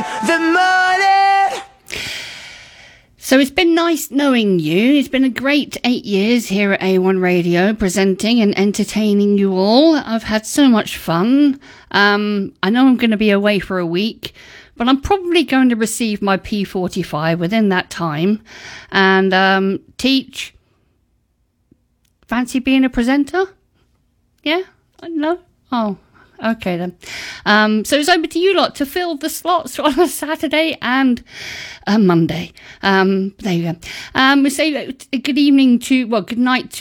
the morning. So it's been nice knowing you. It's been a great 8 years here at A1 Radio, presenting and entertaining you all. I've had so much fun. I know I'm going to be away for a week, but I'm probably going to receive my P45 within that time and teach. Fancy being a presenter? Yeah? No? Oh, okay then. So it's over to you lot to fill the slots on a Saturday and a Monday. There you go. We say good evening to, well, good night to